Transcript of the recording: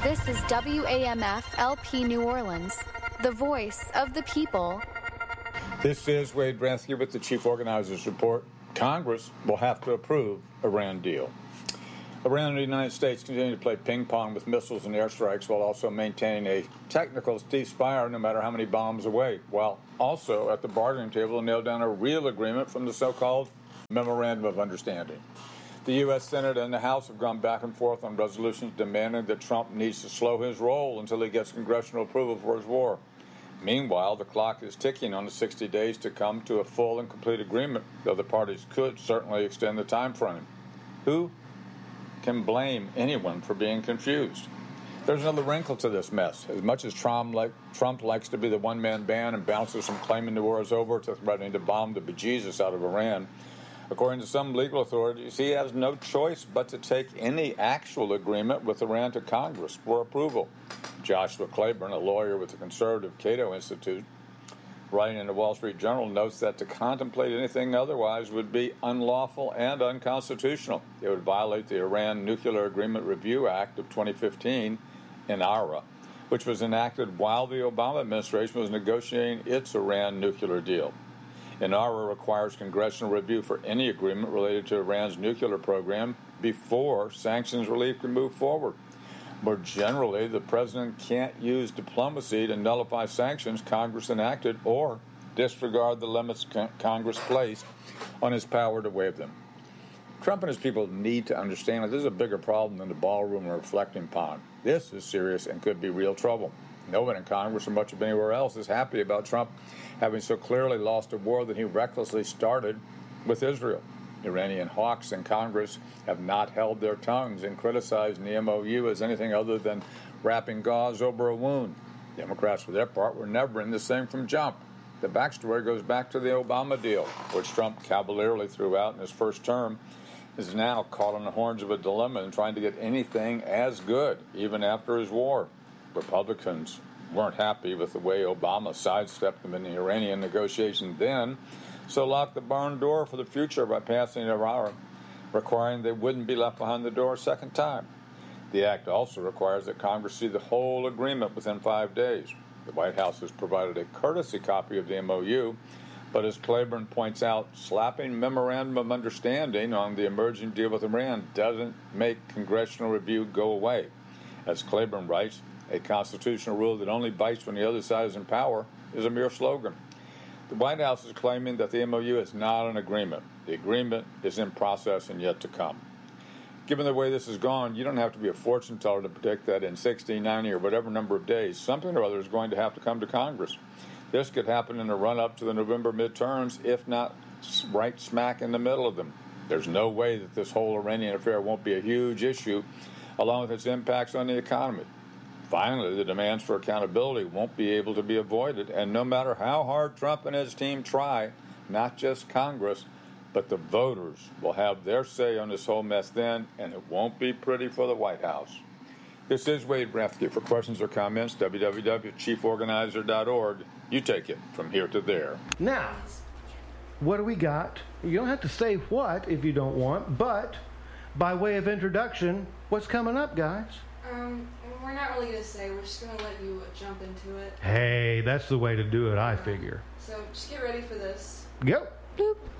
This is WAMF LP New Orleans, the voice of the people. This is Wade Bransky with the Chief Organizers Report. Congress will have to approve Iran deal. Iran and the United States continue to play ping pong with missiles and airstrikes while also maintaining a technical ceasefire no matter how many bombs away, while also at the bargaining table to nail down a real agreement from the so-called Memorandum of Understanding. The U.S. Senate and the House have gone back and forth on resolutions demanding that Trump needs to slow his roll until he gets congressional approval for his war. Meanwhile, the clock is ticking on the 60 days to come to a full and complete agreement, though the parties could certainly extend the time frame. Who can blame anyone for being confused? There's another wrinkle to this mess. As much as Trump likes to be the one-man band and bounces from claiming the war is over to threatening to bomb the bejesus out of Iran, according to some legal authorities, he has no choice but to take any actual agreement with Iran to Congress for approval. Joshua Claiborne, a lawyer with the conservative Cato Institute, writing in the Wall Street Journal, notes that to contemplate anything otherwise would be unlawful and unconstitutional. It would violate the Iran Nuclear Agreement Review Act of 2015, INARA, which was enacted while the Obama administration was negotiating its Iran nuclear deal. INARA requires congressional review for any agreement related to Iran's nuclear program before sanctions relief can move forward. More generally, the president can't use diplomacy to nullify sanctions Congress enacted or disregard the limits Congress placed on his power to waive them. Trump and his people need to understand that this is a bigger problem than the ballroom or reflecting pond. This is serious and could be real trouble. No one in Congress or much of anywhere else is happy about Trump having so clearly lost a war that he recklessly started with Israel. Iranian hawks in Congress have not held their tongues and criticized the MOU as anything other than wrapping gauze over a wound. Democrats, for their part, were never in this thing from jump. The backstory goes back to the Obama deal, which Trump cavalierly threw out in his first term, is now caught on the horns of a dilemma and trying to get anything as good, even after his war. Republicans weren't happy with the way Obama sidestepped them in the Iranian negotiations then, so locked the barn door for the future by passing a law requiring they wouldn't be left behind the door a second time. The act also requires that Congress see the whole agreement within 5 days. The White House has provided a courtesy copy of the MOU, but as Claiborne points out, slapping Memorandum of Understanding on the emerging deal with Iran doesn't make congressional review go away. As Claiborne writes, a constitutional rule that only bites when the other side is in power is a mere slogan. The White House is claiming that the MOU is not an agreement. The agreement is in process and yet to come. Given the way this has gone, you don't have to be a fortune teller to predict that in 60, 90, or whatever number of days, something or other is going to have to come to Congress. This could happen in the run-up to the November midterms, if not right smack in the middle of them. There's no way that this whole Iranian affair won't be a huge issue, along with its impacts on the economy. Finally, the demands for accountability won't be able to be avoided, and no matter how hard Trump and his team try, not just Congress, but the voters will have their say on this whole mess then, and it won't be pretty for the White House. This is Wade Bransky. For questions or comments, www.chieforganizer.org. You take it from here to there. Now, what do we got? You don't have to say what if you don't want, but by way of introduction, what's coming up, guys? We're not really going to say. We're just going to let you jump into it. Hey, that's the way to do it, I figure. So just get ready for this. Go. Boop.